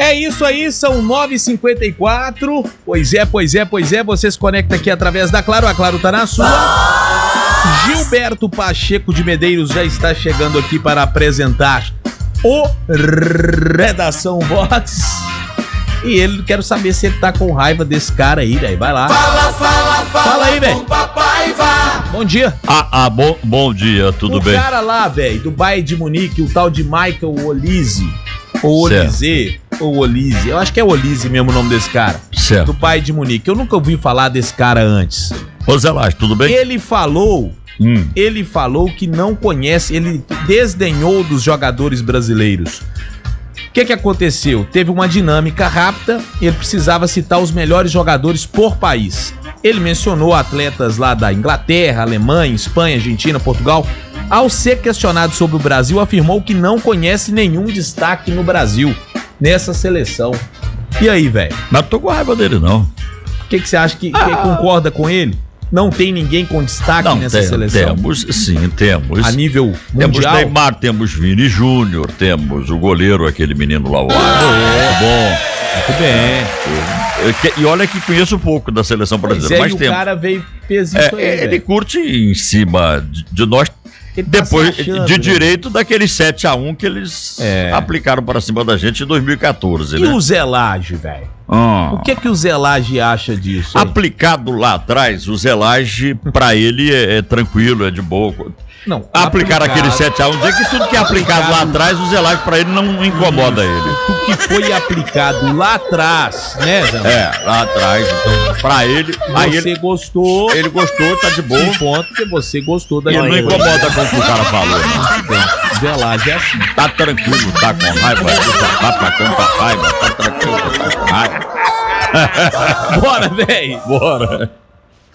É isso aí, são 9h54. Pois é, você se conecta aqui através da Claro, a Claro tá na sua. Gilberto Pacheco de Medeiros já está chegando aqui para apresentar o Redação Vox. E ele, quero saber se ele tá com raiva desse cara aí, velho. Vai lá. Fala aí, velho. Bom dia. Bom dia, tudo bem? O cara lá, velho, do Bayern de Munique, o tal de Michael Olise. Ou Olise, ou Olise. Eu acho que é Olise mesmo o nome desse cara. Certo. Do Bayern de Munique. Eu nunca ouvi falar desse cara antes. Ô Zé Lage, tudo bem? Ele falou que não conhece, ele desdenhou dos jogadores brasileiros. O que aconteceu? Teve uma dinâmica rápida e ele precisava citar os melhores jogadores por país. Ele mencionou atletas lá da Inglaterra, Alemanha, Espanha, Argentina, Portugal. Ao ser questionado sobre o Brasil, afirmou que não conhece nenhum destaque no Brasil, nessa seleção. E aí, velho? Mas tô com raiva dele, não. O que você acha que concorda com ele? Não tem ninguém com destaque nessa seleção? Temos. A nível mundial? Temos Neymar, temos Vini Júnior, temos o goleiro, aquele menino lá. Muito bem. E olha que conheço pouco da seleção brasileira. Mas o cara fez isso aí, ele curte em cima de nós. Depois, de direito daquele 7-1 que eles aplicaram para cima da gente em 2014, E o Zé Lage, velho? O que o Zé Lage acha disso? Aplicado lá atrás, o Zé Lage, pra ele, é tranquilo, é de boa. Não, aplicar aquele 7-1, dizer que tudo que é aplicado lá atrás, o Zé Lage, pra ele, não incomoda ele. O que foi aplicado lá atrás, né, Zé? Lá atrás, então, pra ele... Você gostou. Ele gostou, tá de boa. Um ponto que você gostou da Ele não incomoda com o que o cara falou. Zé Lage é assim. Tá tranquilo, tá com raiva, tá pra conta raiva, tá tranquilo, tá com raiva. Bora, véi. Bora.